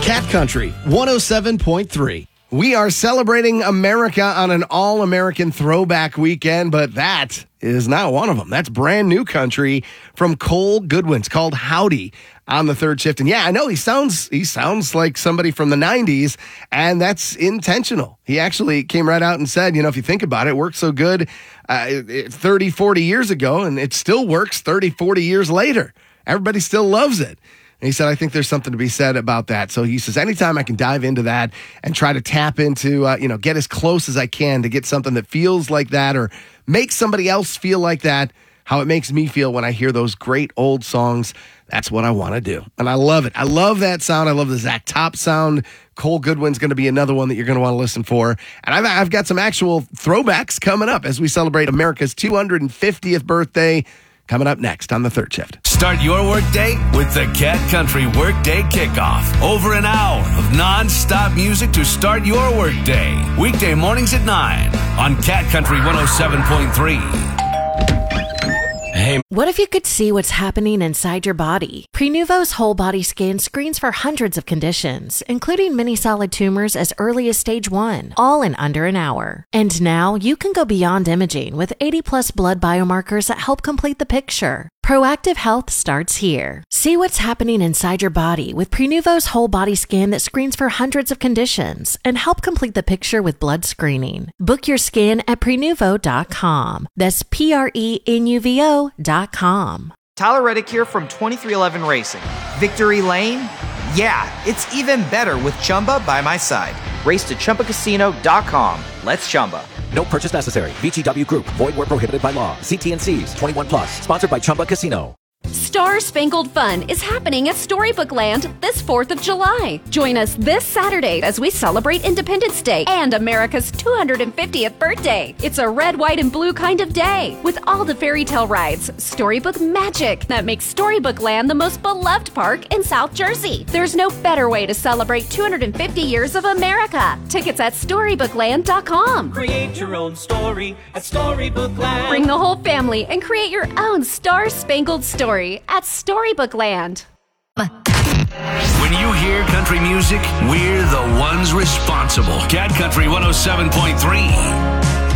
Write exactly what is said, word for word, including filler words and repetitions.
Cat Country one oh seven point three. We are celebrating America on an all-American throwback weekend, but that is not one of them. That's brand new country from Cole Goodwin. It's called Howdy on the third shift. And yeah, I know he sounds he sounds like somebody from the nineties, and that's intentional. He actually came right out and said, you know, if you think about it, it worked so good uh, thirty, forty years ago, and it still works thirty, forty years later. Everybody still loves it. And he said, I think there's something to be said about that. So he says, anytime I can dive into that and try to tap into, uh, you know, get as close as I can to get something that feels like that or make somebody else feel like that, how it makes me feel when I hear those great old songs, that's what I want to do. And I love it. I love that sound. I love the Zach Top sound. Cole Goodwin's going to be another one that you're going to want to listen for. And I've, I've got some actual throwbacks coming up as we celebrate America's two hundred fiftieth birthday. Coming up next on the third shift. Start your workday with the Cat Country Workday Kickoff. Over an hour of non-stop music to start your workday. Weekday mornings at nine on Cat Country one oh seven point three. Hey. What if you could see what's happening inside your body? Prenuvo's whole body scan screens for hundreds of conditions, including many solid tumors as early as stage one, all in under an hour. And now you can go beyond imaging with eighty plus blood biomarkers that help complete the picture. Proactive health starts here. See what's happening inside your body with Prenuvo's whole body scan that screens for hundreds of conditions and help complete the picture with blood screening. Book your scan at prenuvo dot com. That's P R E N U V O dot com. Tyler Reddick here from twenty-three eleven Racing. Victory Lane? Yeah, it's even better with Chumba by my side. Race to Chumba Casino dot com. Let's Chumba. No purchase necessary. V G W Group. Void where prohibited by law. See T and C's. twenty-one plus. Sponsored by Chumba Casino. Star Spangled Fun is happening at Storybook Land this fourth of July. Join us this Saturday as we celebrate Independence Day and America's two hundred fiftieth birthday. It's a red, white, and blue kind of day with all the fairy tale rides, storybook magic that makes Storybook Land the most beloved park in South Jersey. There's no better way to celebrate two hundred fifty years of America. Tickets at storybook land dot com. Create your own story at Storybook Land. Bring the whole family and create your own Star Spangled Story at Storybook Land. When you hear country music, we're the ones responsible. Cat Country one oh seven point three.